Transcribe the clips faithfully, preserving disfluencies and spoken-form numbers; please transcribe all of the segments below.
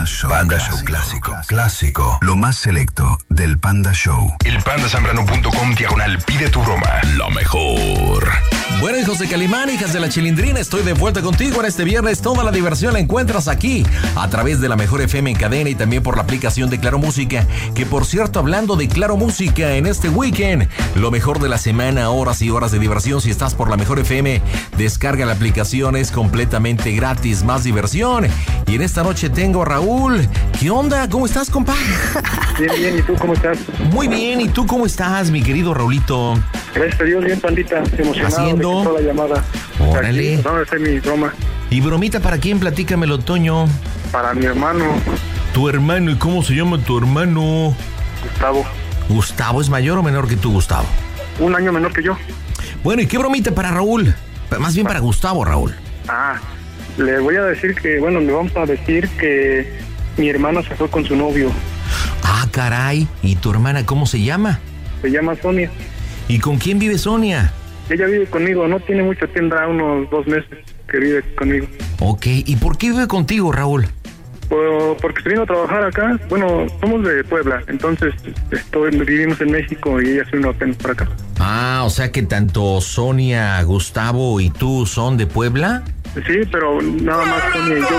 Panda Show. Panda Show clásico. Clásico. Lo más selecto del Panda Show. El pandasambrano punto com diagonal pide tu broma. Lo mejor. Bueno, hijos de Calimán, hijas de la Chilindrina, estoy de vuelta contigo en este viernes. Toda la diversión la encuentras aquí, a través de la Mejor F M en cadena y también por la aplicación de Claro Música. Que por cierto, hablando de Claro Música, en este weekend, lo mejor de la semana, horas y horas de diversión. Si estás por la Mejor F M, descarga la aplicación, es completamente gratis, más diversión. Y en esta noche tengo a Raúl. ¿Qué onda? ¿Cómo estás, compa? Bien, bien, ¿y tú cómo estás? Muy bien, ¿y tú cómo estás, mi querido Raulito? Gracias a Dios, bien, pandita, emocionado. ¿Haciendo? De que entró la llamada. Órale. Aquí, ¿dónde está mi broma? ¿Y bromita para quién? Platícamelo, Toño. Para mi hermano. Tu hermano, ¿y cómo se llama tu hermano? Gustavo. ¿Gustavo es mayor o menor que tú, Gustavo? Un año menor que yo. Bueno, ¿y qué bromita para Raúl? Más bien para Gustavo, Raúl. Ah, le voy a decir que, bueno, le vamos a decir que mi hermana se fue con su novio. Ah, caray. ¿Y tu hermana cómo se llama? Se llama Sonia. ¿Y con quién vive Sonia? Ella vive conmigo, no tiene mucho, tendrá unos dos meses que vive conmigo. Ok, ¿y por qué vive contigo, Raúl? Por, porque se vino a trabajar acá. Bueno, somos de Puebla, entonces estoy, vivimos en México y ella se vino apenas para acá. Ah, o sea que tanto Sonia, Gustavo y tú son de Puebla. Sí, pero nada más Sonia y yo.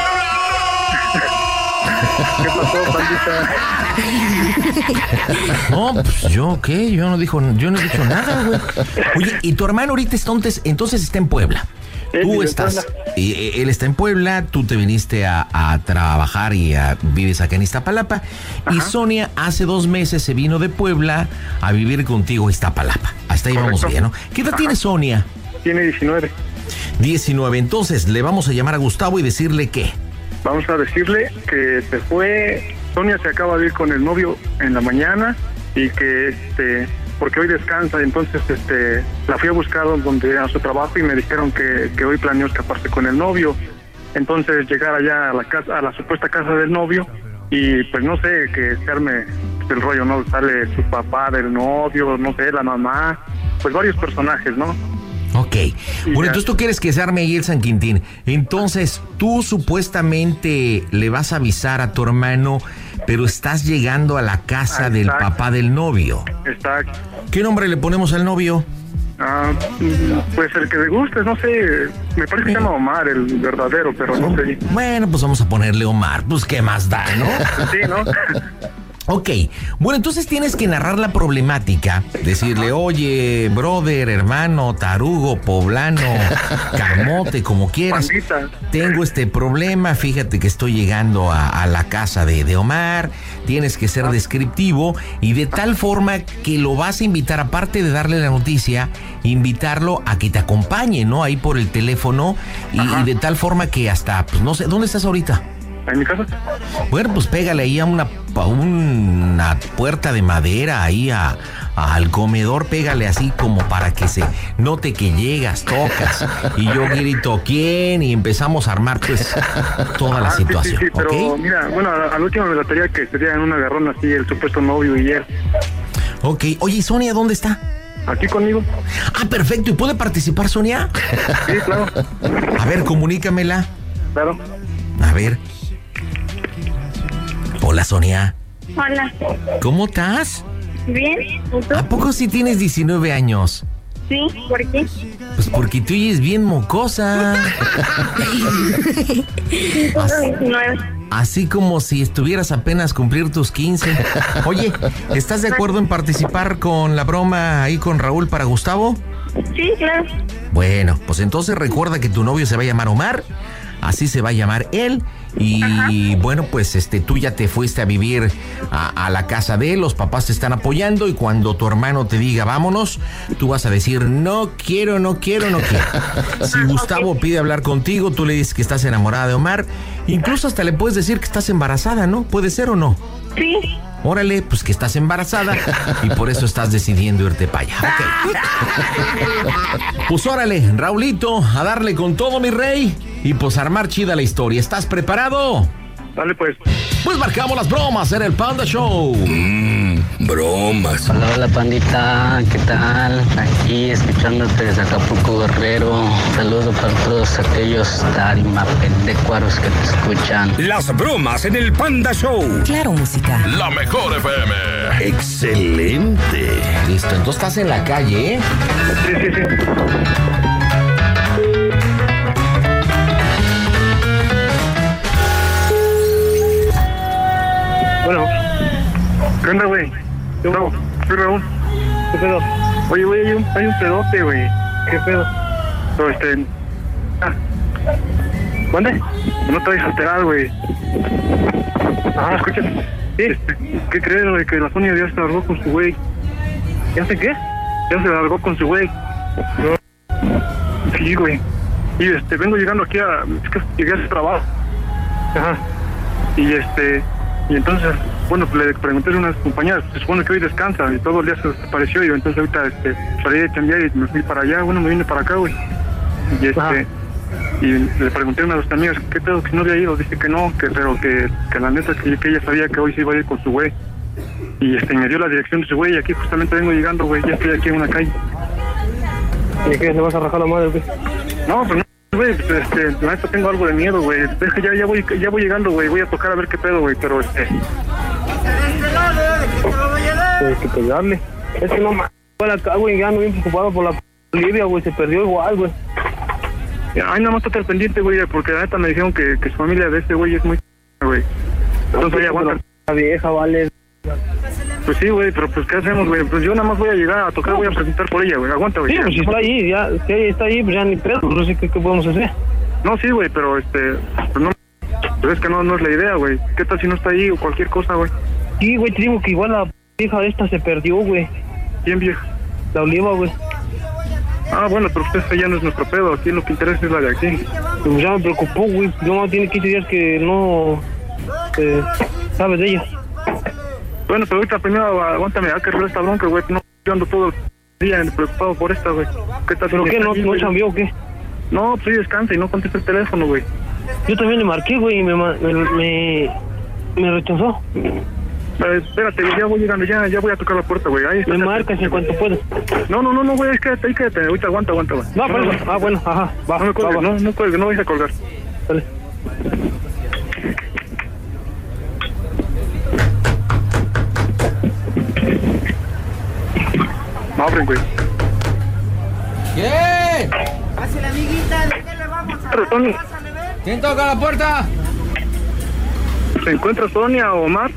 ¿Qué pasó, pandita? No, pues yo, ¿qué? Yo no dijo, yo no he dicho nada, güey. Oye, ¿y tu hermano ahorita entonces, entonces está en Puebla? Tú estás, y, él está en Puebla, tú te viniste a, a trabajar y a, vives acá en Iztapalapa. Ajá. Y Sonia hace dos meses se vino de Puebla a vivir contigo a Iztapalapa. Hasta ahí Correcto. Vamos bien, ¿no? ¿Qué edad Ajá. tiene Sonia? Tiene diecinueve. diecinueve, entonces le vamos a llamar a Gustavo y decirle qué. Vamos a decirle que se fue, Sonia se acaba de ir con el novio en la mañana y que este... porque hoy descansa, entonces este la fui a buscar donde a su trabajo y me dijeron que, que hoy planeó escaparse con el novio. Entonces llegar allá a la casa, a la supuesta casa del novio y pues no sé, que se arme el rollo, ¿no? Sale su papá del novio, no sé, la mamá, pues varios personajes, ¿no? Ok, y bueno, ya. Entonces tú quieres que se arme ahí el San Quintín. Entonces, tú supuestamente le vas a avisar a tu hermano, pero estás llegando a la casa Exacto. del papá del novio. Exacto. ¿Qué nombre le ponemos al novio? Ah, pues el que le guste, no sé, me parece que se llama Omar, el verdadero, pero no sé. Bueno, pues vamos a ponerle Omar, pues qué más da, ¿no? Sí, ¿no? Ok, bueno, entonces tienes que narrar la problemática, decirle, oye, brother, hermano, tarugo, poblano, camote, como quieras, Pandita. Tengo este problema, fíjate que estoy llegando a, a la casa de, de Omar, tienes que ser descriptivo y de tal forma que lo vas a invitar, aparte de darle la noticia, invitarlo a que te acompañe, ¿no? Ahí por el teléfono y, y de tal forma que hasta, pues no sé, ¿dónde estás ahorita? ¿En mi casa? Bueno, pues pégale ahí a una, a una puerta de madera, ahí a, a, al comedor, pégale así como para que se note que llegas, tocas, y yo grito, ¿quién? Y empezamos a armar, pues, toda la ah, situación, sí, sí, sí, pero ¿okay? Mira, bueno, al último me trataría que sería en un agarrón así, el supuesto novio y él. Ok, oye, ¿y Sonia dónde está? Aquí conmigo. Ah, perfecto, ¿y puede participar Sonia? Sí, claro. A ver, comunícamela. Claro. A ver. Hola, Sonia. Hola. ¿Cómo estás? Bien, ¿y tú? ¿A poco sí tienes diecinueve años? Sí, ¿por qué? Pues porque tú oyes bien mocosa. Así, así como si estuvieras apenas cumplir tus quince. Oye, ¿estás de acuerdo en participar con la broma ahí con Raúl para Gustavo? Sí, claro. Bueno, pues entonces recuerda que tu novio se va a llamar Omar. Así se va a llamar él. Y Ajá. bueno, pues este, tú ya te fuiste a vivir a, a la casa de él, los papás te están apoyando y cuando tu hermano te diga vámonos, tú vas a decir no quiero, no quiero, no quiero. Si Gustavo okay. pide hablar contigo, tú le dices que estás enamorada de Omar, incluso hasta le puedes decir que estás embarazada, ¿no? ¿Puede ser o no? Sí. Órale, pues que estás embarazada y por eso estás decidiendo irte para allá. Okay. Pues órale, Raulito, a darle con todo, mi rey. Y pues armar chida la historia. ¿Estás preparado? Dale pues. Pues marcamos las bromas en el Panda Show. Mm, bromas. Hola, hola pandita, ¿qué tal? Aquí escuchándote desde Acapulco, Guerrero. Saludo para todos aquellos tarimapendecuaros que te escuchan. Las bromas en el Panda Show. Claro Música. La mejor F M. Excelente. Listo, entonces estás en la calle, ¿eh? Sí, sí, sí. Bueno. ¿Qué onda, güey? No, soy Raúl. ¿Qué pedo? Oye, güey, hay un, hay un pedote, güey. ¿Qué pedo? No, este... Ah. ¿Dónde? No te vayas a alterar, güey. Ah, escucha. Sí. Este, ¿qué crees, güey? Que la Sonia ya se largó con su güey. ¿Ya sé qué? Ya se largó con su güey. No. Sí, güey. Y este, vengo llegando aquí a... Es que llegué a ese trabajo. Ajá. Y este... Y entonces, bueno, pues le pregunté a unas compañeras, se supone que hoy descansa y todo el día se desapareció y entonces ahorita este, salí de cambiar y me fui para allá, bueno, me vine para acá, güey. Y este, ajá. Y le pregunté a una de las amigas, ¿qué pedo que no había ido? Dice que no, que pero que, que la neta que, que ella sabía que hoy se iba a ir con su güey. Y este, me dio la dirección de su güey y aquí justamente vengo llegando, güey, ya estoy aquí en una calle. ¿Y qué, le vas a rajar la madre, güey? No, pues no. Güey, pues, este, la neta tengo algo de miedo, güey. Es que ya, ya voy, ya voy llegando, güey. Voy a tocar a ver qué pedo, güey, pero este... Hay que pegarle. Es que no más. Acá, güey, ya ando bien preocupado por la Olivia, güey. Se perdió igual, güey. Ay, nada más estate al pendiente, güey, porque la neta me dijeron que, que su familia de este güey es muy... güey. Entonces, oye, aguanta. La vieja, vale. Pues sí, güey, pero pues ¿qué hacemos, güey? Pues yo nada más voy a llegar a tocar, voy a presentar por ella, güey. Aguanta, güey. Sí, pues si está ahí, ya, si está ahí, pues ya ni pedo, no sé qué, qué podemos hacer. No, sí, güey, pero este, pues no, pues es que no, no es la idea, güey. ¿Qué tal si no está ahí o cualquier cosa, güey? Sí, güey, te digo que igual la vieja esta se perdió, güey. ¿Quién vieja? La Oliva, güey. Ah, bueno, pero usted ya no es nuestro pedo, aquí lo que interesa es la de aquí. Pues ya me preocupó, güey, no, tiene quince días que no, eh, sabes de ella. Bueno, pero ahorita primero aguántame, a que arreglar esta bronca, güey. No, yo ando todo el día preocupado por esta, güey. ¿Qué tal? ¿Pero qué? ¿No, no chambeó o qué? No, pues sí descansa y no contesta el teléfono, güey. Yo también le marqué, güey, y me, me, me, me rechazó. Eh, espérate, ya voy llegando, ya, ya voy a tocar la puerta, güey. Ahí me marcas en cuanto puedas. No, no, no, no, güey, quédate ahí, quédate. Ahorita aguanta, aguanta, güey. No, no, no, ah, bueno, ajá, va. No me cuelgues, no, no cuelgues, no vais a colgar. Dale. No abren, güey. ¿Qué? Pásale, amiguita, ¿de qué le vamos a Pero, Tony. ¿Quién toca la puerta? ¿Se encuentra Sonia o Omar?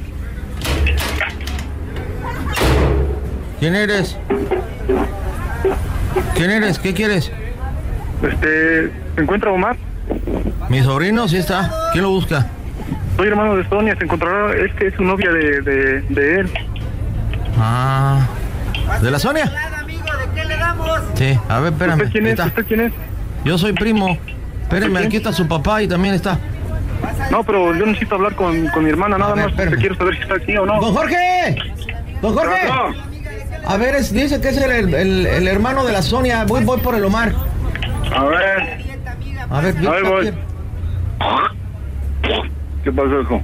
¿Quién eres? ¿Quién eres? ¿Qué quieres? Este, ¿se encuentra Omar? Mi sobrino sí está. ¿Quién lo busca? Soy hermano de Sonia, se encontrará, es que es su novia de, de, de él. Ah, ¿de la Sonia? ¿De qué le damos? Sí, a ver, espérame. ¿Usted quién es? ¿Usted quién es? Yo soy primo. Espérame, aquí está su papá y también está. No, pero yo necesito hablar con, con mi hermana, nada ver, más. Te quiero saber si está aquí o no. ¡Don Jorge! ¡Don Jorge! No, no. A ver, es, dice que es el, el, el hermano de la Sonia. Voy, voy por el Omar. A ver. A ver, a ver, voy. ¿Qué pasó, hijo?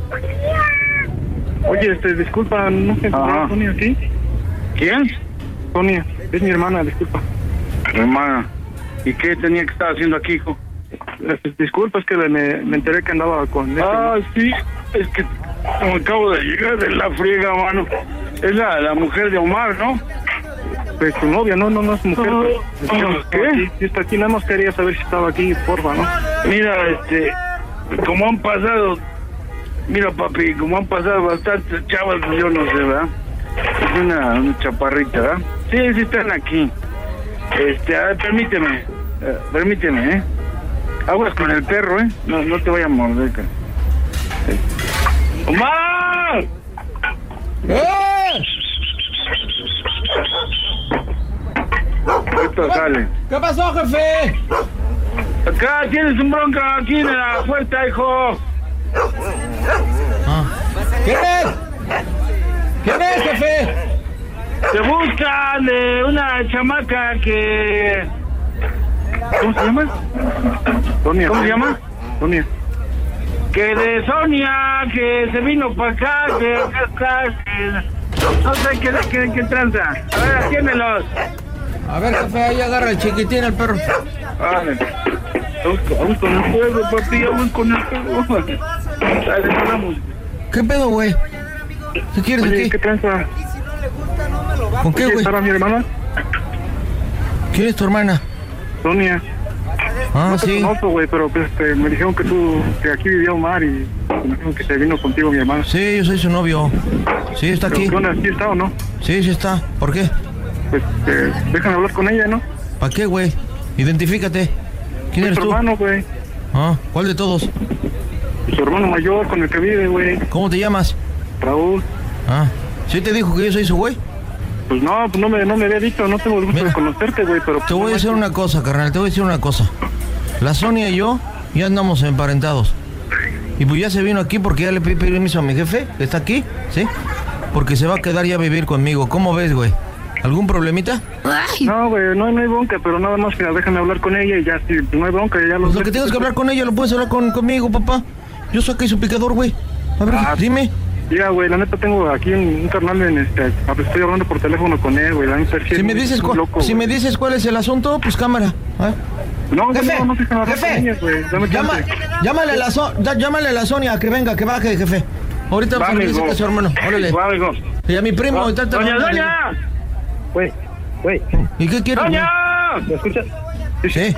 Oye, este, disculpa, no sé, Sonia, ¿sí? ¿Quién? Sonia, es mi hermana, disculpa. Hermana, ¿y qué tenía que estar haciendo aquí, hijo? Disculpa, es que me, me enteré que andaba con... Ah, este, sí, es que como acabo de llegar de la friega, mano. Es la, la mujer de Omar, ¿no? Pues su novia, no, no, no es mujer. Oh, oh, ¿qué? Sí, sí está aquí, nada más quería saber si estaba aquí, porfa, ¿no? Mira, este, como han pasado... Mira, papi, como han pasado bastantes chavas, yo no sé, ¿verdad? Es una, una chaparrita, ¿verdad? Sí, sí están aquí. Este, a ver, permíteme, eh, permíteme, ¿eh? Aguas con el perro, ¿eh? No, no te vaya a morder, cara. Eh. ¡Omar! ¡Eh! Esto sale. ¿Qué pasó, jefe? Acá tienes un bronca aquí en la puerta, hijo. Ah. ¿Quién es? ¿Quién es, jefe? Se busca de una chamaca que... ¿Cómo se llama? Sonia. ¿Cómo se llama? Sonia. Que de Sonia, que se vino para acá, que acá está, que No sé qué, qué, qué tranza. A ver, atiéndelos. A ver, jefe, ahí agarra el chiquitín, el perro. Vale. Vamos con el perro, papi, vamos con el perro. Dale, vamos. ¿Qué pedo, güey? ¿Qué quieres Oye, aquí? ¿qué tranza? ¿Con qué, güey? ¿Estaba mi hermana? ¿Quién es tu hermana? Sonia. Ah, No te sí. conozco, güey, pero pues, este, me dijeron que tú, que aquí vivía Omar y me dijeron que se vino contigo mi hermana. Sí, yo soy su novio. Sí, está aquí. Pero, ¿qué onda? ¿Sí está o no? Sí, sí está. ¿Por qué? Pues, eh, déjame hablar con ella, ¿no? ¿Para qué, güey? Identifícate. ¿Quién Es eres tu tú? hermano, güey. Ah, ¿cuál de todos? Su hermano mayor con el que vive, güey. ¿Cómo te llamas? Raúl. Ah, ¿sí te dijo que yo soy su güey? Pues no, pues no me, no me había dicho, no tengo el gusto Mira, de conocerte, güey, pero... Te voy a decir una cosa, carnal, te voy a decir una cosa. La Sonia y yo ya andamos emparentados. Y pues ya se vino aquí porque ya le pedí permiso a mi jefe, que está aquí, ¿sí? Porque se va a quedar ya a vivir conmigo. ¿Cómo ves, güey? ¿Algún problemita? No, güey, no, no hay bronca, pero nada más que déjame hablar con ella y ya, si no hay bronca, ya lo... Pues lo que tengas que hablar con ella lo puedes hablar con, conmigo, papá. Yo soy su picador, güey. A ver, Ah, dime. Ya, güey, la neta tengo aquí un, un carnal en este... Estoy hablando por teléfono con él, güey, la neta... Si me dices, cu- loco, si me güey. dices cuál es el asunto, pues cámara. ¿eh? No, Jefe, no, no, déjame hablar jefe, con ella, güey, dame Llama, chance. llámale, a la so- ya- llámale a la Sonia que venga, que baje, jefe. Ahorita Va, me dice amigo. que es su hermano. Órale. Va, amigo. Y a mi primo, Va. ahorita te ¡Doña, manda- doña! Güey, güey, ¿Y qué quieres? ¡Doña! ¿me escuchas? güey? Sí.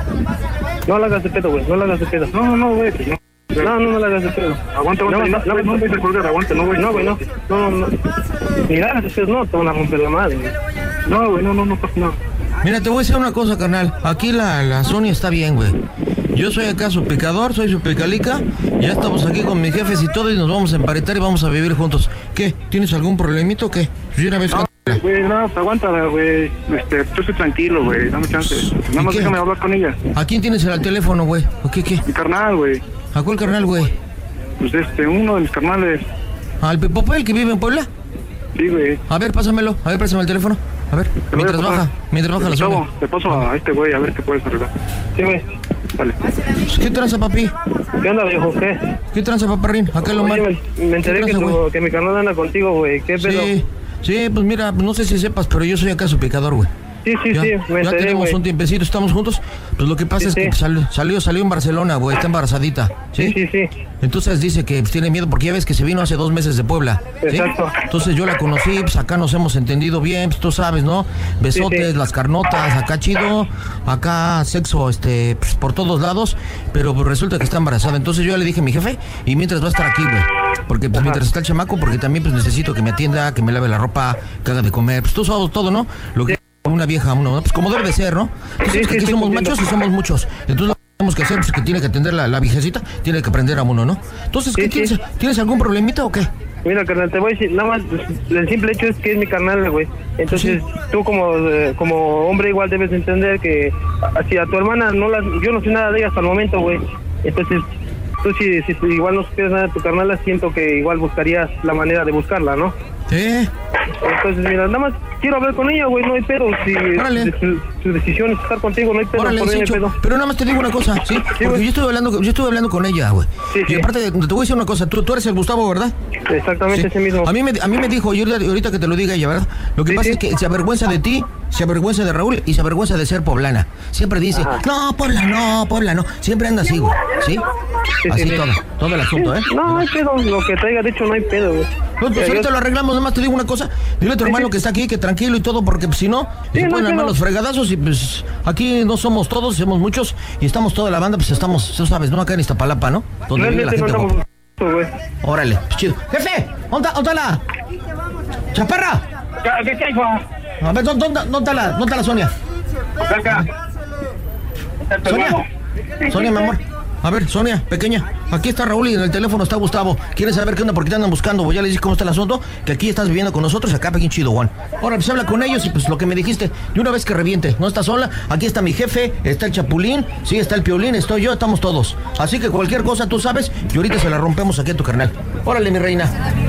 No la hagas de pedo, güey, no la hagas de pedo. No, no, no, güey, pues no. No, no, no la hagas de pedo. Aguanta, aguanta, No, no, no, no, no, no, no, no, aguanta, no, güey. No, güey, no, no, no. Ni la hagas de pedo, no, te van a romper la madre, güey. No, güey, no, no, no pasa nada. Mira, te voy a decir una cosa, carnal. Aquí la, la Sonia está bien, güey. Yo soy acá su picador, soy su picalica. Ya estamos aquí con mis jefes y todo y nos vamos a emparentar y vamos a vivir juntos. ¿Qué? ¿Tienes algún problemito o qué? Yo una vez... No, güey, no, pues aguanta, güey. Este, tú estoy tranquilo, güey, dame chance. Nada más qué? déjame hablar con ella. ¿A quién tienes el teléfono, güey? ¿O qué, qué? Mi carnal, güey. ¿A cuál carnal, güey? Pues este, uno de mis carnales. ¿Al Pipopel que vive en Puebla? Sí, güey. A ver, pásamelo. A ver, pásame el teléfono. A ver, Te voy a mientras pasar. baja, mientras baja la Gustavo, Sonia. te paso a este güey a ver qué puedes arreglar. Sí, güey. Dale. Pues, ¿qué tranza, papi? ¿Qué onda, viejo? ¿Qué? ¿Qué tranza, paparrín? Acá lo Oye, mal. me, me enteré ¿Qué que, tranza, tu, güey? que mi carnal anda contigo, güey. ¿Qué pedo? Sí, sí, pues mira, no sé si sepas, pero yo soy acá su picador, güey. Sí, sí, Ya, sí, me ya enteré, tenemos güey. un tiempecito, estamos juntos. Pues lo que pasa Sí, es que sí. salió, salió, salió en Barcelona, güey, está embarazadita. ¿sí? Sí, sí, sí. Entonces dice que pues, tiene miedo porque ya ves que se vino hace dos meses de Puebla. ¿sí? Exacto. Entonces yo la conocí, pues acá nos hemos entendido bien, pues tú sabes, ¿no? Besotes, Sí, sí. las carnotas, acá chido, acá sexo, este, pues, por todos lados, pero pues, resulta que está embarazada. Entonces yo ya le dije a mi jefe, y mientras va a estar aquí, güey. Porque pues mientras está el chamaco, porque también pues necesito que me atienda, que me lave la ropa, que haga de comer, pues tú sabes todo, ¿no? Lo que una vieja, uno, pues como debe de ser, ¿no? Entonces Sí, que sí, aquí sí, somos entiendo. machos y somos muchos. Entonces lo que tenemos que hacer es que tiene que atender la, la viejecita, tiene que aprender a uno, ¿no? Entonces, ¿qué Sí, tienes? sí. ¿Tienes algún problemita o qué? Mira, carnal, te voy a decir, nada más, pues, el simple hecho es que es mi carnal, güey. Entonces, Sí. tú como, eh, como hombre igual debes de entender que a- si a tu hermana no la... Yo no sé nada de ella hasta el momento, güey. Entonces, tú si, si tú igual no supieras nada de tu carnal, siento que igual buscarías la manera de buscarla, ¿no? ¿Eh? Entonces, mira, nada más quiero hablar con ella, güey, no hay pedo. Si Órale. su, su decisión es estar contigo, no hay pedo, Órale, por mí no hay Cincho, pedo. pero nada más te digo una cosa, ¿sí? Porque güey. yo estuve hablando, yo estuve hablando con ella, güey. Sí, Y sí. aparte, te voy a decir una cosa, tú, tú eres el Gustavo, ¿verdad? Exactamente Sí. ese mismo. A mí me, a mí me dijo, y ahorita, ahorita que te lo diga ella, ¿verdad? Lo que Sí, pasa sí. es que se avergüenza de ti, se avergüenza de Raúl y se avergüenza de ser poblana. Siempre dice, Ajá. no, Puebla, no, Puebla, no. Siempre anda así, güey, ¿sí? Sí, Así sí, sí. todo, todo el asunto, ¿eh? No, no hay pedo, lo que te haya dicho no hay pedo, güey. Pues, pues Mira, ahorita yo- lo arreglamos, nada más te digo una cosa. Dile a tu Sí, hermano sí. que está aquí, que tranquilo y todo, porque pues, si no, Sí, se no pueden hay armar pedo. los fregadazos y pues aquí no somos todos, somos muchos y estamos toda la banda, pues estamos, tú sabes, ¿no? Acá en Iztapalapa, ¿no? Donde vive la Realmente no gente estamos... guapa. güey. Órale, pues chido. Jefe, ¿dónde está, dónde está la? ¡Chaparra! ¿Qué, qué hay, Juan? A ver, ¿dónde, dónde, dónde está la, dónde está la Sonia? Acá. Sonia, Sonia, mi amor. A ver, Sonia, pequeña, aquí está Raúl y en el teléfono está Gustavo. ¿Quieres saber qué onda? ¿Por qué te andan buscando? Pues ya les dije cómo está el asunto, que aquí estás viviendo con nosotros y acá, pequeño chido, Juan. Ahora, pues habla con ellos y pues lo que me dijiste, de una vez que reviente. No estás sola, aquí está mi jefe, está el Chapulín, sí, está el Piolín, estoy yo, estamos todos. Así que cualquier cosa tú sabes y ahorita se la rompemos aquí a tu carnal. Órale, mi reina.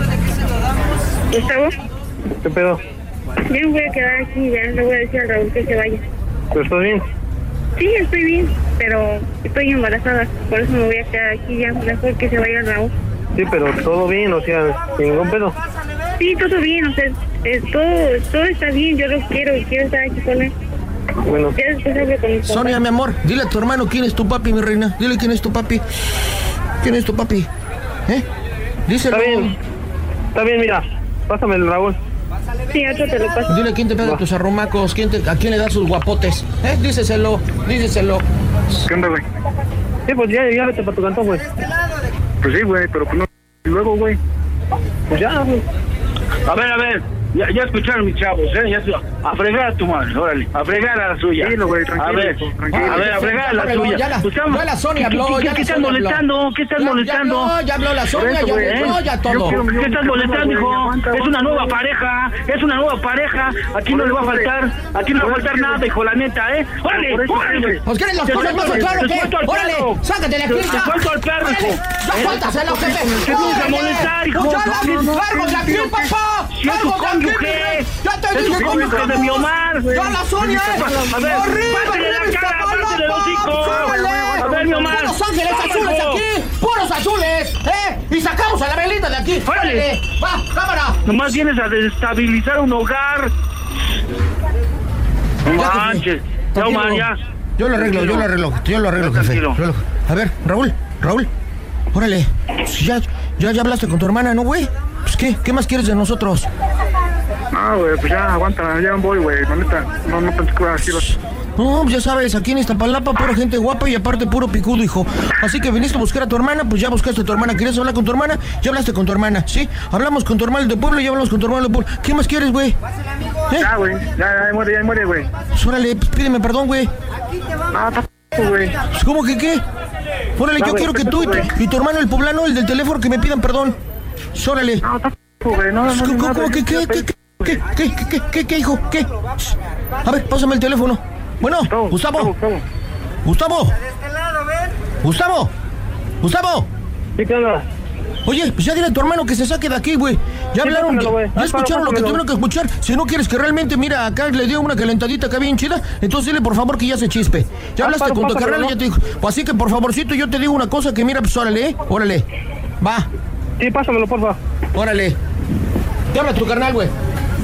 Gustavo, ¿Qué pedo? yo me voy a quedar aquí, ya le voy a decir a Raúl que se vaya. ¿Pero estás bien? Sí, estoy bien, pero estoy embarazada, por eso me voy a quedar aquí ya, mejor que se vaya Raúl. Sí, pero todo bien, o sea, sin ningún pedo. Sí, todo bien, o sea, eh, todo, todo está bien, yo lo quiero, quiero estar aquí con él. Bueno. Ya después hablo con mi papá. Sonia, mi amor, dile a tu hermano quién es tu papi, mi reina. Dile quién es tu papi. ¿Quién es tu papi? ¿Eh? Díselo. Está bien, está bien, mira, pásame el Raúl. Sí, otro te lo paso. Dile quién te pega Va. tus arrumacos, quién te, a quién le da sus guapotes. ¿Eh? Díseselo, díseselo. ¿Qué onda, güey? Sí, pues ya, ya vete para tu cantón, güey. Pues sí, güey, pero pues no. Y luego, güey. Pues ya, güey. A ver, a ver, ya, ya escucharon mis chavos, ¿eh? Ya, a fregar a tu madre, órale, a fregar a la suya. Tranquilo, güey, tranquilo, A ver, tranquilo. a ver, a fregar a la Háblalo, suya. ya la- Pues estamos- ya la Sonia ¿qué- habló, ¿Qué, ya qué la estás Sonia molestando? habló. ¿Qué estás Ya- molestando? Ya, habló, ya habló la Sonia, eso, ya güey, habló, ¿eh? ya Yo todo. quiero- ¿Qué estás molestando, hijo? Aguanta, Es una aguanta, nueva güey. pareja, es una nueva pareja. Aquí no le va a faltar, aquí no le va a faltar nada, hijo, la neta, ¿eh? ¡Órale, Por eso, órale! güey. ¿Os quieren las Te cosas suelto más al- claro te que? suelto al ¡Órale! perro. ¡Sácate de aquí! Te- te suelto al perro, hijo. ¡Ya ¿Eh? suéltaselo, jefe! Te vamos a ¡Órale! molestar, hijo. ¡Pues ya la- No, no, ¡Largo de aquí, no, papá! Si es tu ¡Largo de aquí, cónyuge, mi rey! ¡Ya te es tu dije cónyuge cómo de mi Omar. ¡Ya la Sonia! A ver, ¡Arriba, pártele la arriba, cara, Iztapalapa! pártele los hocico. ¡Súbele! A ver, mi Omar. ¡Puros ángeles Vamos, azules hijo. aquí! ¡Puros azules! ¿Eh? Y sacamos a la Belinda de aquí. ¡Órale! ¡Va, cámara! Nomás vienes a desestabilizar un hogar. No Ya, jefe. manches. Ya, Tranquilo. Omar, ya. Yo lo arreglo, yo lo arreglo, yo lo arreglo, jefe. Tranquilo. Yo lo- A ver, Raúl, Raúl, órale. Si Ya, ya, ya hablaste con tu hermana, ¿no, güey? Pues, ¿qué? ¿Qué más quieres de nosotros? No, güey, pues ya, aguanta, ya voy, güey. La neta, no, no pensé que iba a decir así. No, pues ya sabes, aquí en Iztapalapa pura gente guapa y aparte puro picudo, hijo. Así que viniste a buscar a tu hermana, pues ya buscaste a tu hermana. ¿Querías hablar con tu hermana? Ya hablaste con tu hermana, ¿sí? Hablamos con tu hermano de pueblo y ya hablamos con tu hermano de pueblo. ¿Qué más quieres, güey? ¿Eh? Ya, güey, ya, ya muere, ya muere, güey. Pues órale, pues pídeme perdón, güey. No, está p***, güey. Pues, ¿cómo que qué? Órale, No, yo güey, quiero que tú y tu, güey. y tu hermano, el poblano, el del teléfono, que me pidan perdón. Pues, órale. No, está p***, güey. No, no, Pues, no. ¿Cómo, nada, cómo, qué, qué, qué, qué, qué, qué, qué, qué, qué, hijo? ¿Qué? A ver, pásame el teléfono. Bueno, Gustavo, Gustavo. Gustavo. Gustavo. De este lado, ven. Gustavo. Gustavo. ¿Sí, qué onda? Oye, pues ya dile a tu hermano que se saque de aquí, güey. Ya Sí, hablaron, pásamelo, güey. ya Ah, escucharon lo que pásamelo. tuvieron que escuchar. Si no quieres que realmente, mira, acá le dio una calentadita acá bien chida, entonces dile por favor que ya se chispe. Ya Ah, hablaste paro, con tu pásamelo, carnal y ¿no? ya te dijo. Pues así que por favorcito yo te digo una cosa que mira, pues órale, ¿eh? Órale. Va, Sí, pásamelo, porfa. órale. Te habla tu carnal, güey.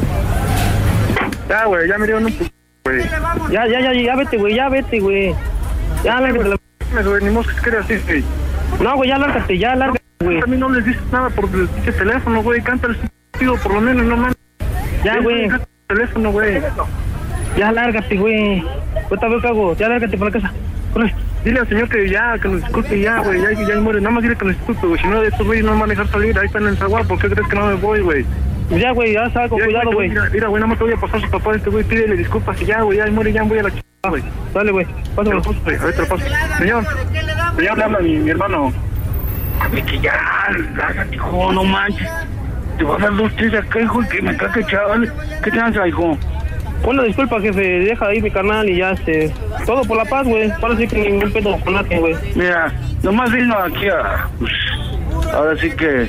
Ya, güey, ya me dieron un p***, güey. Ya, ya, ya, ya vete, güey, ya vete, güey. Ya, lárgate. la- Me, güey, ni moscas que eres así, güey. No, güey, ya lárgate, ya, lárgate, güey. A mí no les dices nada por el pinche teléfono, güey. Cántale pido por lo menos, no mames. Ya, güey. Cántale el teléfono, güey. Ya, lárgate, güey. Ahorita veo qué hago. Ya, lárgate por la casa. Corre. Dile al señor que ya, que nos disculpe ya, güey. Ya, ya muere. Nada más dile que nos disculpe, güey. Si no, de estos güeyes no me van a dejar salir. Ahí están en el zaguán. ¿Por qué crees que no me voy, güey? Pues ya, güey, ya sabes, con Ya, cuidado, ya, güey. Mira, mira, güey, nada más te voy a pasar a su papá. Este güey, pídele disculpas y ya, güey. Ya muere, ya voy a la ch... güey. Dale, güey. Te lo Pásamelo. paso, güey. Ahorita lo paso. Señor, ¿De qué le damos? ya habla mi, mi hermano. De que ya, lárgate, hijo, no manches. Te voy a dar dos, tres acá, hijo, y que me caque, chaval. ¿Qué tranza, hijo? Una disculpa, jefe. Deja ahí mi carnal y ya, este... Todo por la paz, güey. Para sí que ningún pedo con nadie, güey. Mira, nomás vino aquí a, pues, ahora sí que,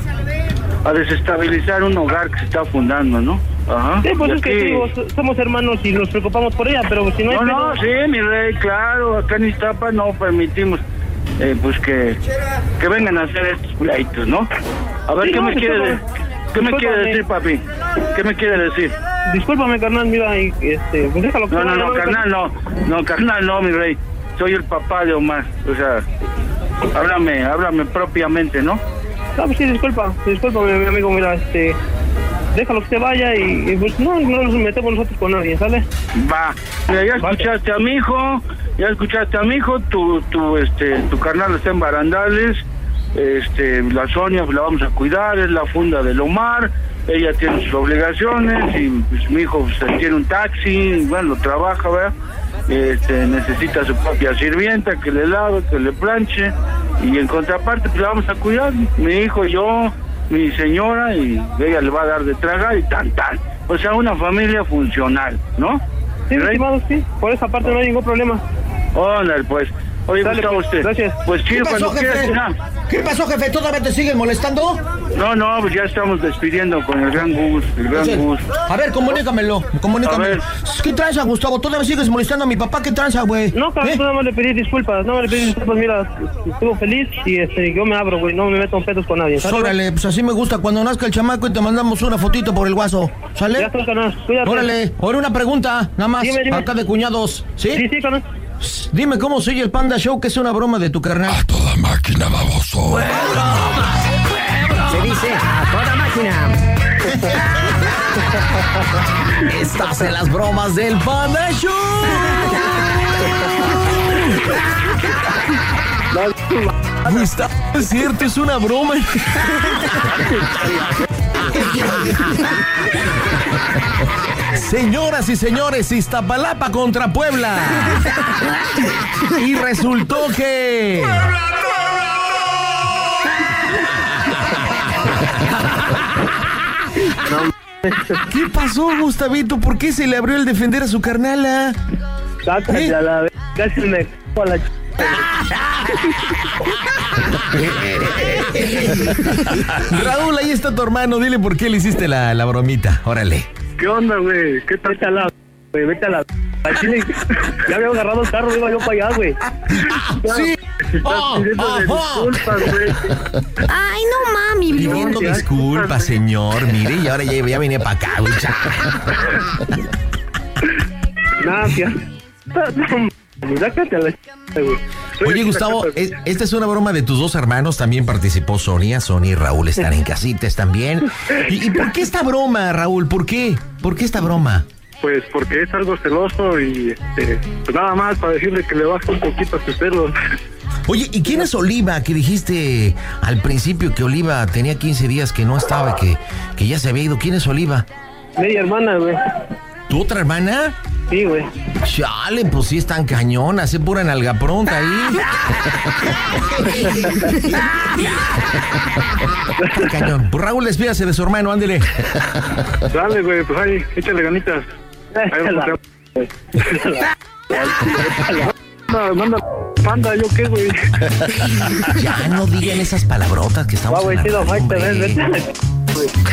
a desestabilizar un hogar que se está fundando, ¿no? Ajá. Sí, pues Y es que aquí- digo, so- somos hermanos y nos preocupamos por ella, pero si no hay No, pedo... no, sí, mi rey, claro, acá en Iztapa no permitimos, eh, pues que, que vengan a hacer estos pleitos, ¿no? A ver, Sí, ¿qué no, me quiere, de- discúlpame. qué me quiere Discúlpame. decir, papi? ¿Qué me quiere decir? Discúlpame, carnal, mira, y, este... Pues déjalo que No, se no, vaya, no, carnal, no, no, carnal, no, mi rey, soy el papá de Omar, o sea, háblame, háblame propiamente, ¿no? No, pues sí, disculpa, disculpa, mi, mi amigo, mira, este... Déjalo que se vaya y, y, pues no, no nos metemos nosotros con nadie, ¿sale? Va, mira, ya escuchaste a mi hijo, ya escuchaste a mi hijo, tu, tu, este, tu carnal está en barandales, este, la Sonia pues, la vamos a cuidar, es la funda del Omar, ella tiene sus obligaciones y pues mi hijo pues, tiene un taxi, bueno, lo trabaja, ¿verdad? Este, necesita su propia sirvienta que le lave, que le planche y en contraparte pues la vamos a cuidar, mi hijo, yo, mi señora y ella le va a dar de tragar y tan tan, o sea una familia funcional, ¿no? Sí, ¿Rey? estimado, sí, por esa parte no hay ningún problema. Órale, pues, Oye, Dale, Gustavo, pues, usted. gracias. Pues ¿Qué chido, pasó, cuando quieras. jefe? ya. ¿Qué pasó, jefe? ¿Todavía te siguen molestando? No, no, pues ya estamos despidiendo con el gran Gus, el gran Sí. Gus. A ver, comunícamelo, comunícamelo. A ver. ¿Qué tranza, Gustavo? ¿Todavía sigues molestando a mi papá? ¿Qué tranza, güey? No, cabrón, ¿Eh? nada más le pedí disculpas, nada más le pedí disculpas, mira, estuvo feliz y este, yo me abro, güey, no me meto en pedos con nadie, ¿sale? Órale, pues así me gusta cuando nazca el chamaco y te mandamos una fotito por el guaso, ¿sale? Ya está, canal, cuídate. Órale, ahora una pregunta, nada más, Dime, dime. acá de cuñados, ¿sí? Sí, sí, canal. Dime cómo sigue el Panda Show, que es una broma de tu carnal. A toda máquina, baboso. Se dice a toda máquina. Estás en las bromas del Panda Show. Gustavo, es cierto, es una broma. Señoras y señores, Iztapalapa contra Puebla. Y resultó que... ¿Qué pasó, Gustavito? ¿Por qué se le abrió el defender a su carnala? Sácate ¿Eh? a la vez, casi me c*** a la ch... Raúl, ahí está tu hermano. Dile por qué le hiciste la, la bromita. Órale. ¿Qué onda, güey? ¿Qué tal? Vete a la... güey, vete a la... al chile, ya había agarrado el carro, iba yo para allá, güey. Sí. Estás Oh, pidiendo ajá. disculpas, güey. Ay, no mami, Pidiendo ya, disculpas, señor. Mire, y ahora ya, ya venía para acá, güey. Nada, tía. No, sácate a la ch... güey. Oye, Gustavo, es- esta es una broma de tus dos hermanos. También participó Sonia. Sonia y Raúl están en casitas también. ¿Y, y por qué esta broma, Raúl? ¿Por qué? ¿Por qué esta broma? Pues porque es algo celoso y este, pues nada más para decirle que le baje un poquito a sus celos. Oye, ¿y quién es Oliva? Que dijiste al principio que Oliva tenía quince días que no estaba, que, que ya se había ido. ¿Quién es Oliva? Media hermana, güey. ¿Tu otra hermana? Sí, güey. Chale, pues sí están cañonas, se pura nalga pronta ahí. Cañón. Pues Raúl, despídase de su hermano, ándele. Dale, güey, pues ahí, échale ganitas. Ahí vamos a- Manda, manda, panda, ¿yo qué, güey? Ya no digan esas palabrotas que estamos Va, güey, en la chido, radio, ahí te ves, hombre. vete a la ch... güey.